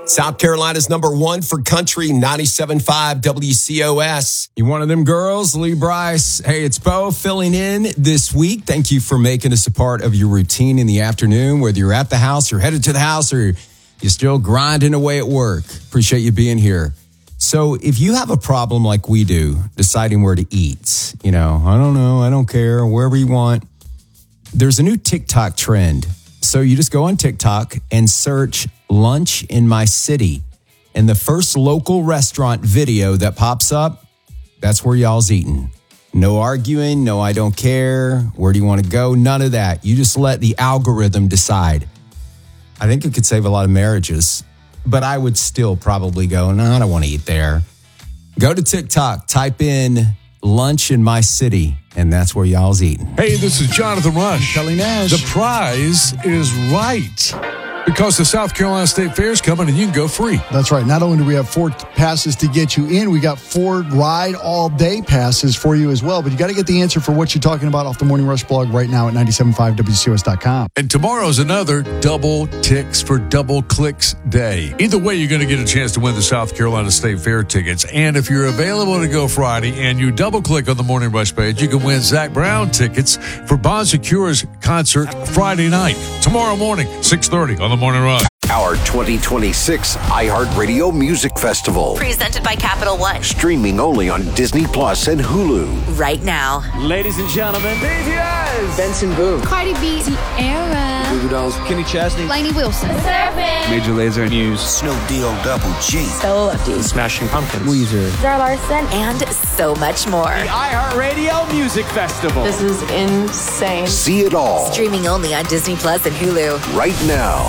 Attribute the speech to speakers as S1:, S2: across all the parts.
S1: South Carolina's number one for country, 97.5 WCOS.
S2: You one of them girls, Lee Bryce. Hey, it's Bo filling in this week. Thank you for making us a part of your routine in the afternoon, whether you're at the house, you're headed to the house, or you're still grinding away at work. Appreciate you being here. So if you have a problem like we do, deciding where to eat, I don't know, I don't care, wherever you want, there's a new TikTok trend. So you just go on TikTok and search lunch in my city. And the first local restaurant video that pops up, that's where y'all's eating. No arguing, no I don't care, where do you want to go? None of that. You just let the algorithm decide. I think it could save a lot of marriages, but I would still probably go, no, I don't want to eat there. Go to TikTok, type in lunch in my city, and that's where y'all's eating.
S3: Hey, this is Jonathan Rush.
S2: Kelly Nash.
S3: The prize is right, because the South Carolina State Fair is coming and you can go free.
S4: That's right. Not only do we have 4 passes to get you in, we got 4 ride all day passes for you as well. But you got to get the answer for what you're talking about off the Morning Rush blog right now at 97.5WCOS.com.
S3: And tomorrow's another double ticks for double clicks day. Either way, you're going to get a chance to win the South Carolina State Fair tickets. And if you're available to go Friday and you double click on the Morning Rush page, you can win Zach Brown tickets for Bon Secure's concert Friday night. Tomorrow morning, 6:30 on the Morning Rush.
S5: Our 2026 iHeartRadio Music Festival.
S6: Presented by Capital One.
S5: Streaming only on Disney Plus and Hulu.
S6: Right now.
S7: Ladies and gentlemen, BTS. Benson Boone.
S8: Cardi B. Tierra.
S7: Goo Goo Dolls. Kenny Chesney.
S8: Lainey Wilson. Surfing.
S7: Major Lazer News.
S5: Snoop Double G.
S6: So Lefty.
S7: Smashing Pumpkins.
S9: Weezer.
S6: Zara Larson. And so much more.
S7: The iHeartRadio Music Festival.
S9: This is insane.
S5: See it all.
S6: Streaming only on Disney Plus and Hulu.
S5: Right now.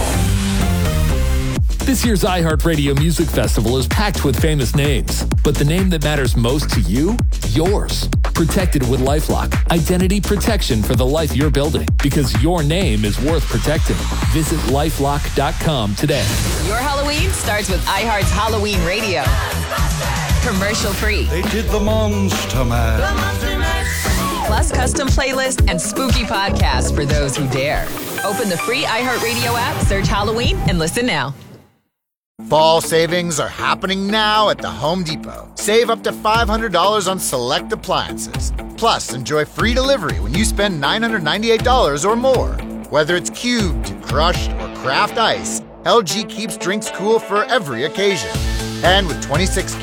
S10: This year's iHeartRadio Music Festival is packed with famous names, but the name that matters most to you? Yours. Protected with LifeLock. Identity protection for the life you're building, because your name is worth protecting. Visit LifeLock.com today.
S11: Your Halloween starts with iHeart's Halloween Radio. Commercial free.
S12: They did the Monster Mash.
S11: Plus custom playlist and spooky podcasts for those who dare. Open the free iHeartRadio app, search Halloween, and listen now.
S13: Fall savings are happening now at the Home Depot. Save up to $500 on select appliances. Plus, enjoy free delivery when you spend $998 or more. Whether it's cubed, crushed, or craft ice, LG keeps drinks cool for every occasion. And with 26